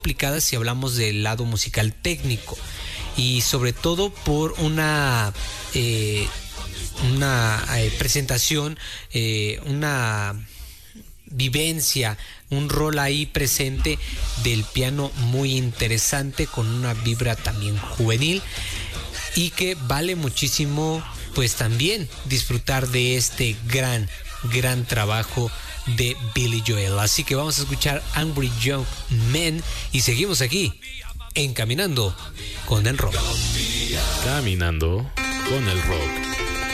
complicadas si hablamos del lado musical técnico, y sobre todo por una presentación, una vivencia, un rol ahí presente del piano muy interesante, con una vibra también juvenil, y que vale muchísimo pues también disfrutar de este gran trabajo de Billy Joel. Así que vamos a escuchar Angry Young Men y seguimos aquí en Caminando con el Rock. Caminando con el Rock.